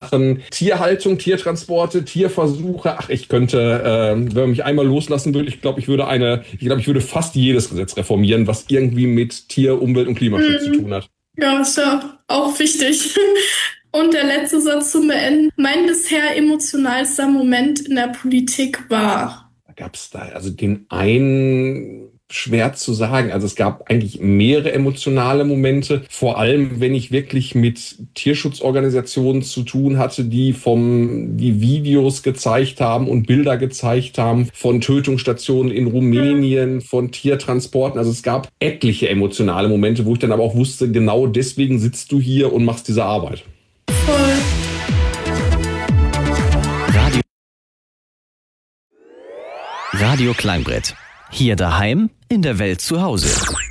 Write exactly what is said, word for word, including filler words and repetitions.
Sachen Tierhaltung, Tiertransporte, Tierversuche. Ach, ich könnte, äh, wenn man mich einmal loslassen würde, ich glaube, ich würde eine, ich glaube, ich würde fast jedes Gesetz reformieren, was irgendwie mit Tier, Umwelt und Klimaschutz mhm. zu tun hat. Ja, ist ja auch wichtig. Und der letzte Satz zum Beenden. Mein bisher emotionalster Moment in der Politik war. Da gab es da, also den einen, schwer zu sagen. Also es gab eigentlich mehrere emotionale Momente, vor allem wenn ich wirklich mit Tierschutzorganisationen zu tun hatte, die vom die Videos gezeigt haben und Bilder gezeigt haben von Tötungsstationen in Rumänien, von Tiertransporten. Also es gab etliche emotionale Momente, wo ich dann aber auch wusste, genau deswegen sitzt du hier und machst diese Arbeit. Voll. Radio, Radio Kleinbrett. Hier daheim, in der Welt zu Hause.